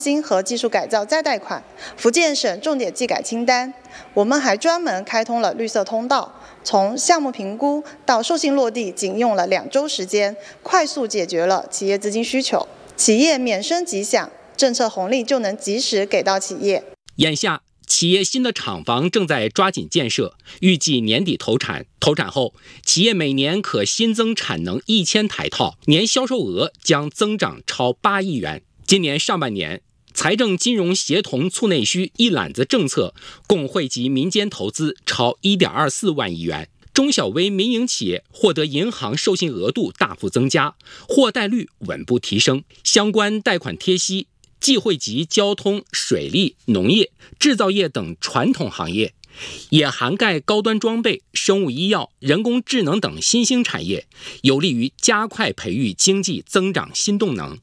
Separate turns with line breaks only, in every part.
新和技术改造再贷款、福建省重点技改清单。我们还专门开通了绿色通道，从项目评估到授信落地，仅用了2周时间，快速解决了企业资金需求，企业免生即享，政策红利就能及时给到企业。
眼下，企业新的厂房正在抓紧建设，预计年底投产。投产后，企业每年可新增产能1000台套，年销售额将增长超8亿元。今年上半年，财政金融协同促内需一揽子政策共惠及民间投资超1.24万亿元，中小微民营企业获得银行授信额度大幅增加，货贷率稳步提升，相关贷款贴息既惠及交通、水利、农业、制造业等传统行业，也涵盖高端装备、生物医药、人工智能等新兴产业，有利于加快培育经济增长新动能。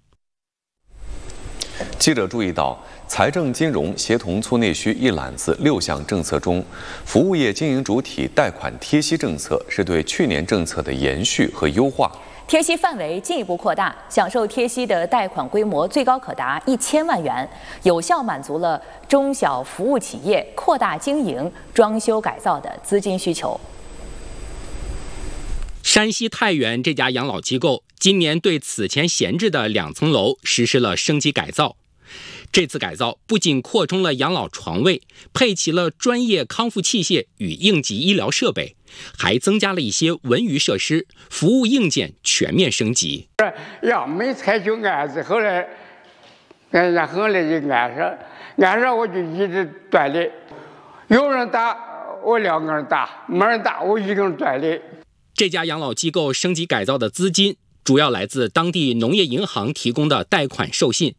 记者注意到，财政金融协同促内需一揽子6项政策中，服务业经营主体贷款贴息政策是对去年政策的延续和优化。
贴息范围进一步扩大，享受贴息的贷款规模最高可达1000万元，有效满足了中小服务企业扩大经营、装修改造的资金需求。
山西太原这家养老机构今年对此前闲置的2层楼实施了升级改造。这次改造不仅扩充了养老床位，配齐了专业康复器械与应急医疗设备，还增加了一些文娱设施，服务硬件全面升级。
没采取安置，后来就安上我就一直锻炼，有人打我2个人打，没人打我1个人锻炼。
这家养老机构升级改造的资金主要来自当地农业银行提供的贷款授信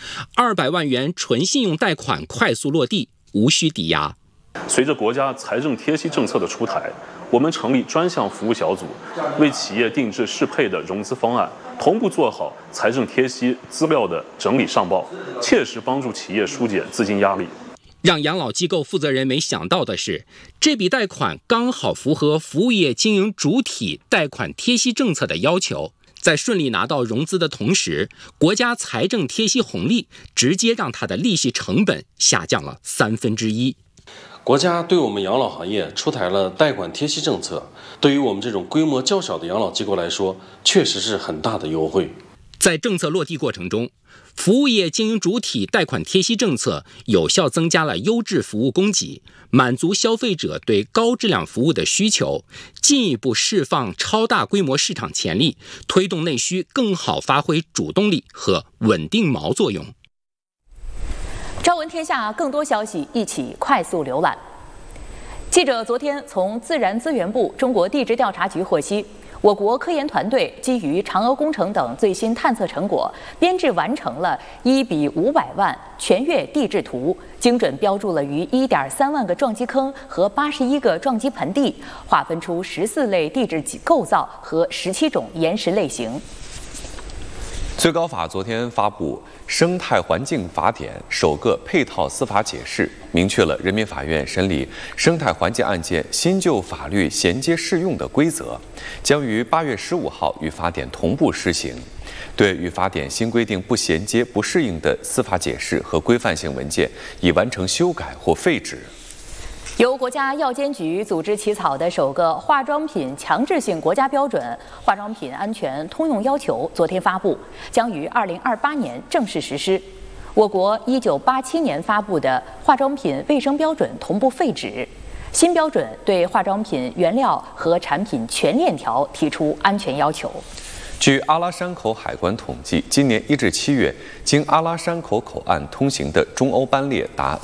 ，200万元纯信用贷款快速落地，无需抵押。
随着国家财政贴息政策的出台，我们成立专项服务小组，为企业定制适配的融资方案，同步做好财政贴息资料的整理上报，切实帮助企业疏解资金压力。
让养老机构负责人没想到的是，这笔贷款刚好符合服务业经营主体贷款贴息政策的要求，在顺利拿到融资的同时，国家财政贴息红利直接让它的利息成本下降了1/3。
国家对我们养老行业出台了贷款贴息政策，对于我们这种规模较小的养老机构来说，确实是很大的优惠。
在政策落地过程中，服务业经营主体贷款贴息政策有效增加了优质服务供给，满足消费者对高质量服务的需求，进一步释放超大规模市场潜力，推动内需更好发挥主动力和稳定锚作用。
朝闻天下，更多消息一起快速浏览。记者昨天从自然资源部、中国地质调查局获悉，我国科研团队基于嫦娥工程等最新探测成果，编制完成了1:500万全月地质图，精准标注了逾1.3万个撞击坑和81个撞击盆地，划分出14类地质构造和17种岩石类型。
最高法昨天发布《生态环境法典》首个配套司法解释，明确了人民法院审理生态环境案件新旧法律衔接适用的规则，将于8月15号与法典同步施行。对与法典新规定不衔接、不适应的司法解释和规范性文件，已完成修改或废止。
由国家药监局组织起草的首个化妆品强制性国家标准《化妆品安全通用要求》昨天发布，将于2028年正式实施。我国1987年发布的化妆品卫生标准同步废止，新标准对化妆品原料和产品全链条提出安全要求。
据阿拉山口海关统计，今年1至7月，经阿拉山口口岸通行的中欧班列达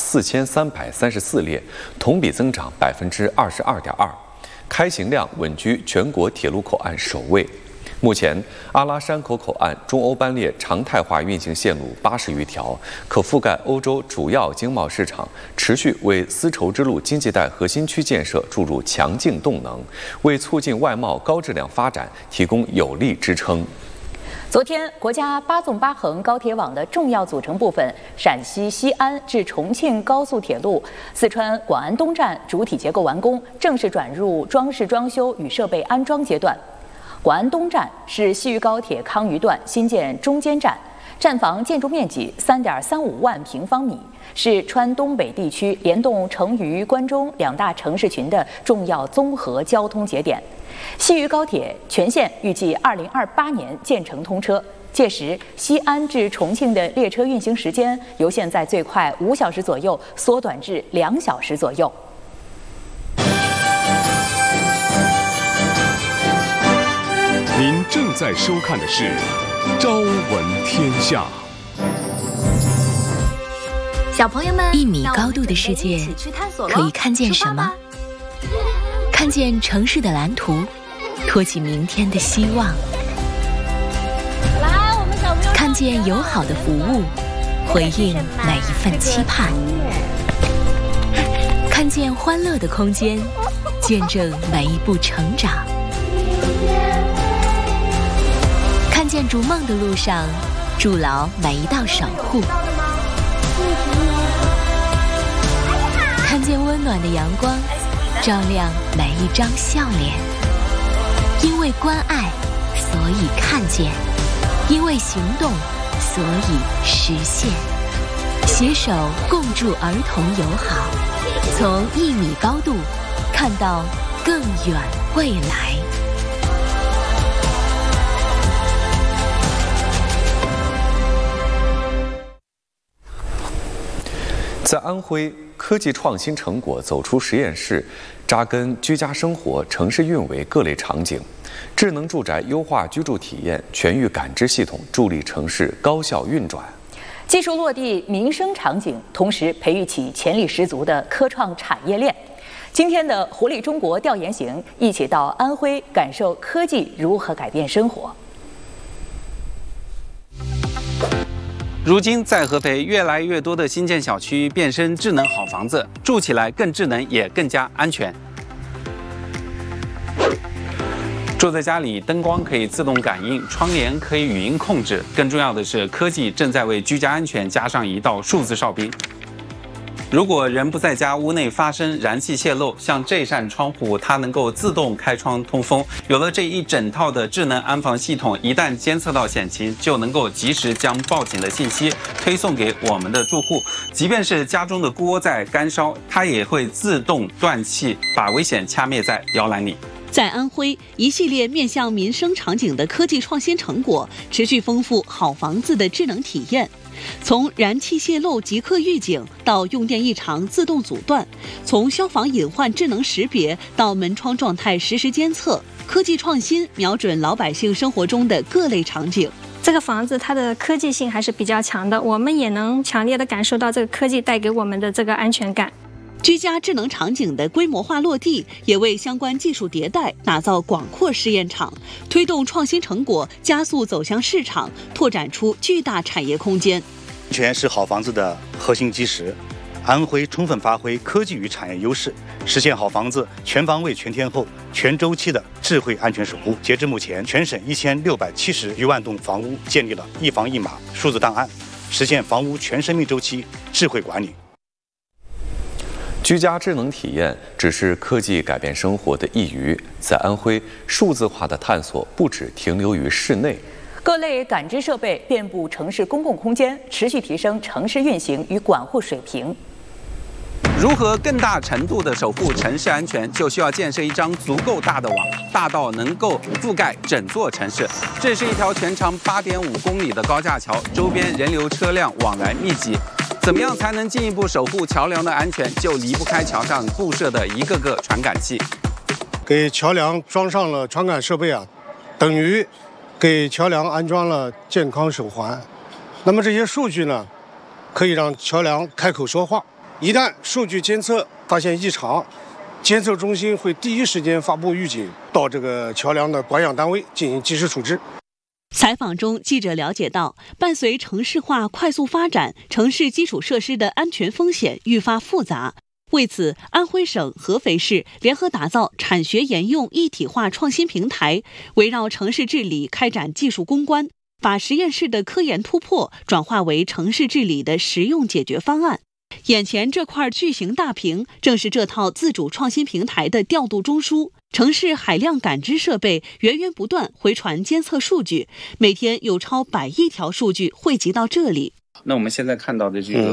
4334列，同比增长22.2%，开行量稳居全国铁路口岸首位。目前，阿拉山口口岸中欧班列常态化运行线路80余条，可覆盖欧洲主要经贸市场，持续为丝绸之路经济带核心区建设注入强劲动能，为促进外贸高质量发展提供有力支撑。
昨天，国家8纵8横高铁网的重要组成部分陕西西安至重庆高速铁路四川广安东站主体结构完工，正式转入装饰装修与设备安装阶段。广安东站是西渝高铁康渝段新建中间站， 站房建筑面积3.35万平方米，是川东北地区联动成渝、关中2大城市群的重要综合交通节点。西渝高铁全线预计2028年建成通车，届时西安至重庆的列车运行时间由现在最快5小时左右缩短至2小时左右。
您正在收看的是《朝闻天下》。
小朋友们，1米高度的世界可以看见什么？看见城市的蓝图，托起明天的希望。看见友好的服务，回应每一份期盼。看见欢乐的空间，见证每一步成长。看见逐梦的路上，筑牢每一道守护。看见温暖的阳光，照亮每一张笑脸。因为关爱，所以看见；因为行动，所以实现。携手共筑儿童友好，从1米高度看到更远未来。
在安徽，科技创新成果走出实验室，扎根居家生活、城市运维各类场景。智能住宅优化居住体验，全域感知系统助力城市高效运转。
技术落地民生场景，同时培育起潜力十足的科创产业链。今天的活力中国调研行，一起到安徽感受科技如何改变生活。
如今，在合肥，越来越多的新建小区变身智能好房子，住起来更智能，也更加安全。住在家里，灯光可以自动感应，窗帘可以语音控制。更重要的是，科技正在为居家安全加上一道数字哨兵。如果人不在家，屋内发生燃气泄漏，像这扇窗户，它能够自动开窗通风。有了这一整套的智能安防系统，一旦监测到险情，就能够及时将报警的信息推送给我们的住户。即便是家中的锅在干烧，它也会自动断气，把危险掐灭在摇篮里。
在安徽，一系列面向民生场景的科技创新成果，持续丰富好房子的智能体验。从燃气泄漏即刻预警到用电异常自动阻断，从消防隐患智能识别到门窗状态实时监测，科技创新瞄准老百姓生活中的各类场景。
这个房子它的科技性还是比较强的，我们也能强烈的感受到这个科技带给我们的这个安全感。
居家智能场景的规模化落地，也为相关技术迭代打造广阔试验场，推动创新成果加速走向市场，拓展出巨大产业空间。
安全是好房子的核心基石，安徽充分发挥科技与产业优势，实现好房子全方位、全天候、全周期的智慧安全守护。截至目前，全省1670余万栋房屋建立了一房一码数字档案，实现房屋全生命周期智慧管理。
居家智能体验只是科技改变生活的一隅，在安徽，数字化的探索不只停留于室内。
各类感知设备遍布城市公共空间，持续提升城市运行与管护水平。
如何更大程度地守护城市安全，就需要建设一张足够大的网，大到能够覆盖整座城市。这是一条全长8.5公里的高架桥，周边人流车辆往来密集。怎么样才能进一步守护桥梁的安全？就离不开桥上布设的一个个传感器。
给桥梁装上了传感设备啊，等于给桥梁安装了健康手环。那么这些数据呢，可以让桥梁开口说话。一旦数据监测发现异常，监测中心会第一时间发布预警，到这个桥梁的管养单位进行及时处置。
采访中，记者了解到，伴随城市化快速发展，城市基础设施的安全风险愈发复杂。为此，安徽省合肥市联合打造产学研用一体化创新平台，围绕城市治理开展技术攻关，把实验室的科研突破转化为城市治理的实用解决方案。眼前这块巨型大屏，正是这套自主创新平台的调度中枢。 城市海量感知设备源源不断回传监测数据，每天有超100亿条数据汇集到这里。
那我们现在看到的这个